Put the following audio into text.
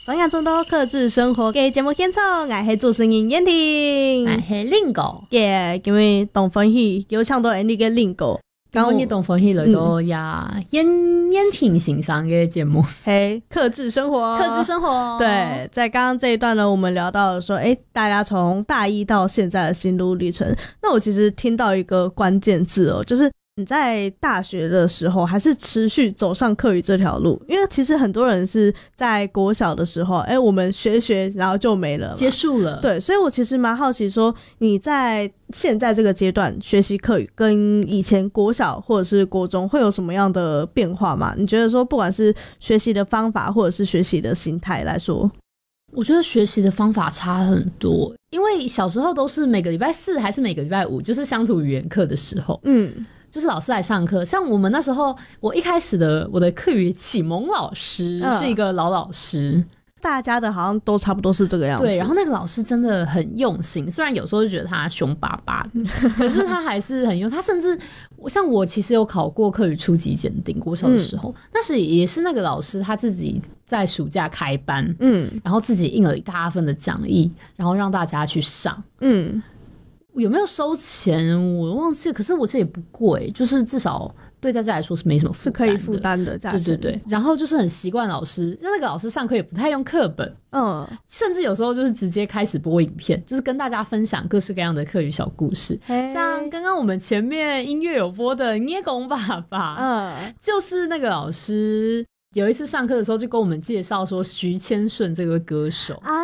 欢迎做到客制生活嘅节目现场，我是主持人燕婷， 我是令狗耶，因为同分喜有唱到你嘅令狗， 刚我同分喜来到呀燕婷欣赏嘅节目， 嘿，客制生活， 客制生活， 对，在刚刚这一段呢，我们聊到了说，大家从大一到现在的心路历程，那我其实听到一个关键字哦，就是。你在大学的时候还是持续走上客语这条路，因为其实很多人是在国小的时候我们学然后就没了， 结束了。 对，所以我其实蛮好奇说你在现在这个阶段学习客语跟以前国小或者是国中会有什么样的变化吗？你觉得说不管是学习的方法或者是学习的心态来说， 我觉得学习的方法差很多，因为小时候都是每个礼拜四还是每个礼拜五就是乡土语言课的时候，就是老师来上课，像我们那时候，我一开始的我的客语启蒙老师是一个老师， 大家的好像都差不多是这个样子。 对，然后那个老师真的很用心，虽然有时候就觉得他凶巴巴的，可是他还是很用。他甚至像我其实有考过客语初级检定，国小的时候，那时也是那个老师他自己在暑假开班，然后自己印了一大份的讲义，然后让大家去上，有没有收钱我忘记了，可是我这也不贵，就是至少对大家来说是没什么负担的， 是可以负担的价钱。 对，然后就是很习惯老师，像那个老师上课也不太用课本，甚至有时候就是直接开始播影片，就是跟大家分享各式各样的客语小故事，像刚刚我们前面音乐有播的捏拱爸爸，就是那个老师有一次上课的时候就跟我们介绍说徐千顺这个歌手